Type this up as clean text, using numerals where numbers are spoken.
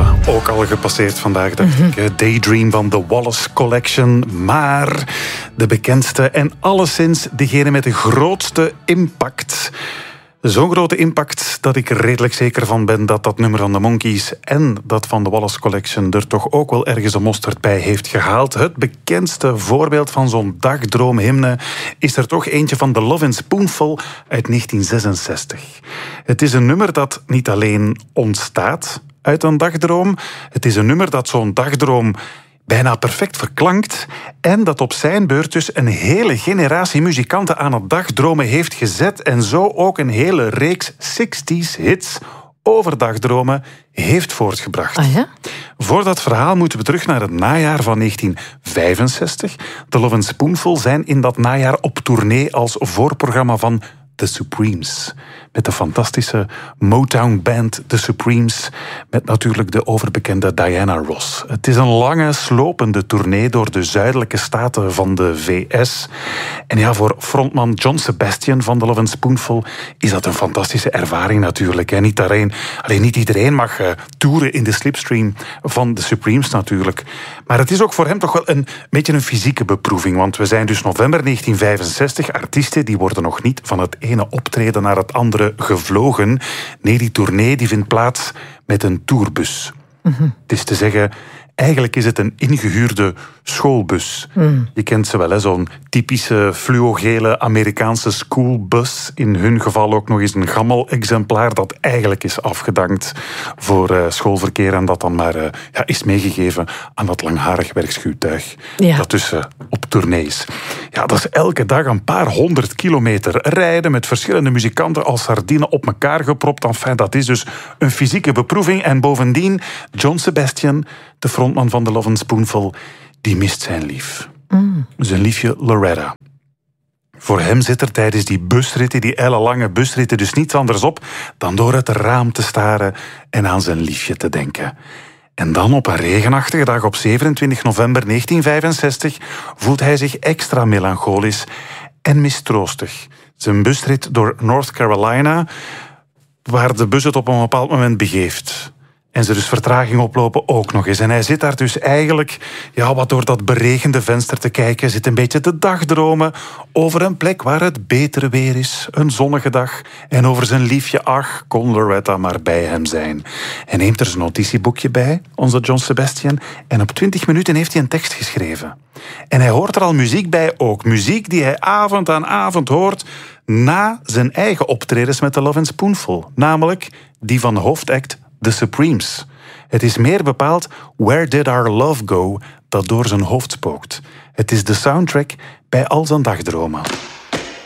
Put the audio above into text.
Ja, ook al gepasseerd vandaag, dacht ik. Daydream van The Wallace Collection. Maar de bekendste en alleszins degene met de grootste impact. Zo'n grote impact dat ik er redelijk zeker van ben dat dat nummer van de Monkees en dat van de Wallace Collection er toch ook wel ergens een mosterd bij heeft gehaald. Het bekendste voorbeeld van zo'n dagdroomhymne is er toch eentje van The Lovin' Spoonful uit 1966. Het is een nummer dat niet alleen ontstaat uit een dagdroom, het is een nummer dat zo'n dagdroom bijna perfect verklankt en dat op zijn beurt dus een hele generatie muzikanten aan het dagdromen heeft gezet en zo ook een hele reeks 60s hits over dagdromen heeft voortgebracht. Ah, ja? Voor dat verhaal moeten we terug naar het najaar van 1965. The Lovin' Spoonful zijn in dat najaar op tournee als voorprogramma van The Supremes. Met de fantastische Motown-band The Supremes. Met natuurlijk de overbekende Diana Ross. Het is een lange, slopende tournee door de zuidelijke staten van de VS. En ja, voor frontman John Sebastian van The Lovin' Spoonful is dat een fantastische ervaring natuurlijk. Hè. Niet iedereen mag toeren in de slipstream van The Supremes natuurlijk. Maar het is ook voor hem toch wel een beetje een fysieke beproeving. Want we zijn dus november 1965. Artiesten die worden nog niet van het ene optreden naar het andere gevlogen. Nee, die tournee die vindt plaats met een tourbus. Mm-hmm. Het is te zeggen, eigenlijk is het een ingehuurde schoolbus. Je kent ze wel, hè? Zo'n typische fluogele Amerikaanse schoolbus. In hun geval ook nog eens een gammel exemplaar dat eigenlijk is afgedankt voor schoolverkeer en dat dan maar is meegegeven aan dat langharig werkschuwtuig. Ja. Dat dus op tournee is. Ja, dat is elke dag een paar 100 kilometer rijden met verschillende muzikanten als sardine op elkaar gepropt. Enfin, dat is dus een fysieke beproeving. En bovendien, John Sebastian, de frontman van The Lovin' Spoonful, die mist zijn lief. Zijn liefje Loretta. Voor hem zit er tijdens die busritten, die ellenlange busritten, dus niets anders op dan door het raam te staren en aan zijn liefje te denken. En dan op een regenachtige dag op 27 november 1965 voelt hij zich extra melancholisch en mistroostig. Zijn busrit door North Carolina, waar de bus het op een bepaald moment begeeft. En ze dus vertraging oplopen ook nog eens. En hij zit daar dus eigenlijk wat door dat beregende venster te kijken. Zit een beetje te dagdromen over een plek waar het betere weer is. Een zonnige dag. En over zijn liefje, ach, kon Loretta maar bij hem zijn. Hij neemt er zijn notitieboekje bij, onze John Sebastian. En op 20 minuten heeft hij een tekst geschreven. En hij hoort er al muziek bij ook. Muziek die hij avond aan avond hoort na zijn eigen optredens met The Lovin' Spoonful. Namelijk die van de hoofdact The Supremes. Het is meer bepaald Where Did Our Love Go dat door zijn hoofd spookt. Het is de soundtrack bij al zijn dagdromen.